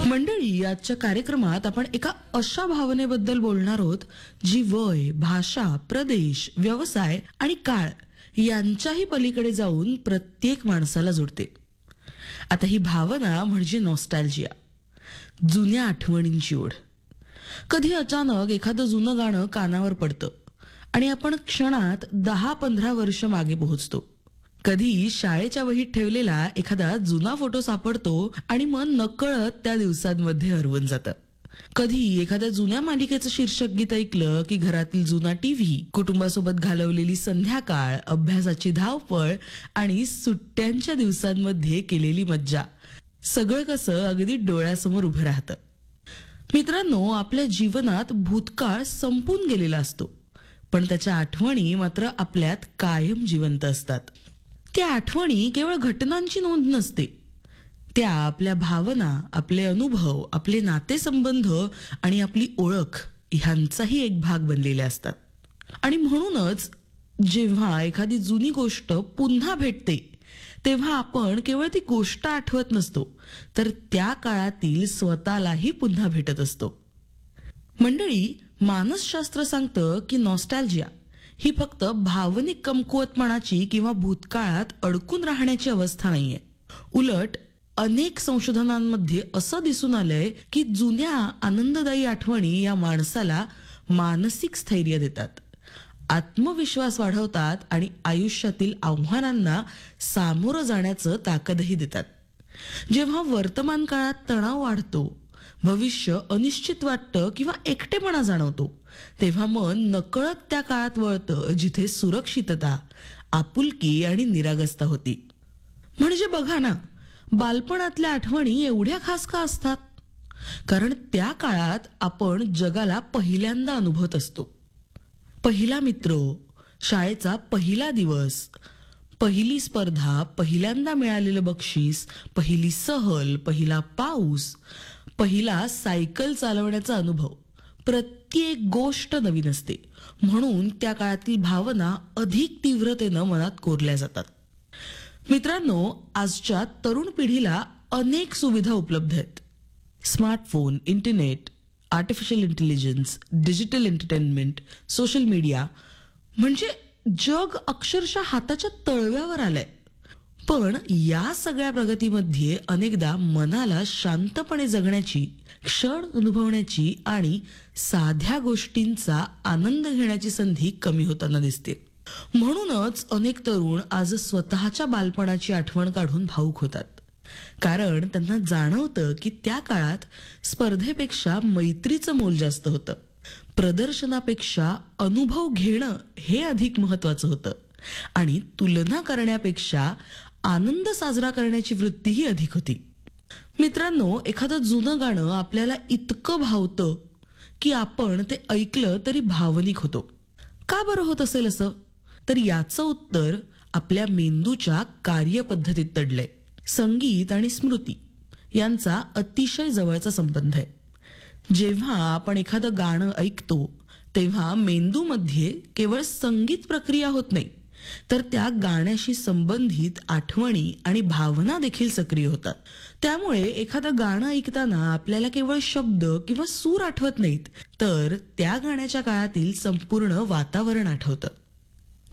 मंडळी, आजच्या कार्यक्रमात आपण एका अशा भावनेबद्दल बोलणार आहोत जी वय, भाषा, प्रदेश, व्यवसाय आणि काळ यांच्याही पलीकडे जाऊन प्रत्येक माणसाला जोडते. आता ही भावना म्हणजे नॉस्टॅल्जिया, जुन्या आठवणींची ओढ. कधी अचानक एखादं जुनं गाणं कानावर पडतं आणि आपण क्षणात 10-15 वर्ष मागे पोहोचतो. कधी शाळेच्या वहीत ठेवलेला एखादा जुना फोटो सापडतो आणि मन नकळत त्या दिवसांमध्ये हरवून जातं. कधी एखाद्या जुन्या मालिकेचं शीर्षक गीत ऐकलं की घरातील जुना टीव्ही, कुटुंबासोबत घालवलेली संध्याकाळ, अभ्यासाची धावपळ आणि सुट्ट्यांच्या दिवसांमध्ये केलेली मज्जा, सगळं कसं अगदी डोळ्यासमोर उभं राहतं. मित्रांनो, आपल्या जीवनात भूतकाळ संपून गेलेला असतो, पण त्याच्या आठवणी मात्र आपल्यात कायम जिवंत असतात. त्या आठवणी केवळ घटनांची नोंद नसते, त्या आपल्या भावना, आपले अनुभव, आपले नातेसंबंध आणि आपली ओळख ह्यांचाही एक भाग बनलेले असतात. आणि म्हणूनच जेव्हा एखादी जुनी गोष्ट पुन्हा भेटते तेव्हा आपण केवळ ती गोष्ट आठवत नसतो, तर त्या काळातील स्वतःलाही पुन्हा भेटत असतो. मंडळी, मानसशास्त्र सांगतं की नॉस्टॅल्जिया ही फक्त भावनिक कमकुवतपणाची किंवा भूतकाळात अडकून राहण्याची अवस्था नाहीये. उलट अनेक संशोधनांमध्ये असं दिसून आलंय की जुन्या आनंददायी आठवणी या माणसाला मानसिक स्थैर्य देतात, आत्मविश्वास वाढवतात आणि आयुष्यातील आव्हानांना सामोरं जाण्याचं ताकदही देतात. जेव्हा वर्तमान काळात तणाव वाढतो, भविष्य अनिश्चित वाटतं किंवा एकटेपणा जाणवतो, तेव्हा मन नकळत त्या काळात वळतं जिथे सुरक्षितता, आपुलकी आणि निरागसता होती. म्हणजे बघा ना, बालपणातल्या आठवणी एवढ्या खास का असतात? कारण त्या काळात आपण जगाला पहिल्यांदा अनुभवत असतो. पहिला मित्र, शाळेचा पहिला दिवस, पहिली स्पर्धा, पहिल्यांदा मिळालेलं बक्षीस, पहिली सहल, पहिला पाऊस, पहिला सायकल चालवण्याचा अनुभव, प्रत्येक गोष्ट नवीन असते. म्हणून त्या काळातील भावना अधिक तीव्रतेनं मनात कोरल्या जातात. मित्रांनो, आजच्या तरुण पिढीला अनेक सुविधा उपलब्ध आहेत. Smartphone, internet, artificial intelligence, digital entertainment, social media, म्हणजे जग अक्षरशः हाताच्या तळव्यावर आलंय. पण या सगळ्या प्रगतीमध्ये अनेकदा मनाला शांतपणे जगण्याची, क्षण अनुभवण्याची आणि साध्या गोष्टींचा आनंद घेण्याची संधी कमी होताना दिसते. म्हणूनच अनेक तरुण आज स्वतःच्या बालपणाची आठवण काढून भावुक होतात. कारण त्यांना जाणवतं की त्या काळात स्पर्धेपेक्षा मैत्रीचं मोल जास्त होतं, प्रदर्शनापेक्षा अनुभव घेणं हे अधिक महत्वाचं होतं आणि तुलना करण्यापेक्षा आनंद साजरा करण्याची वृत्तीही अधिक होती. मित्रांनो, एखादं जुनं गाणं आपल्याला इतकं भावतं की आपण ते ऐकलं तरी भावनिक होतो. का बरं होत असेल असं? तर याचं उत्तर आपल्या मेंदूच्या कार्यपद्धतीत दडलंय. संगीत आणि स्मृती यांचा अतिशय जवळचा संबंध आहे. जेव्हा आपण एखादं गाणं ऐकतो तेव्हा मेंदूमध्ये केवळ संगीत प्रक्रिया होत नाही, तर त्या गाण्याशी संबंधित आठवणी आणि भावना देखील सक्रिय होतात. त्यामुळे एखादं गाणं ऐकताना आपल्याला केवळ शब्द किंवा सूर आठवत नाहीत, तर त्या गाण्याच्या काळातील संपूर्ण वातावरण आठवतं.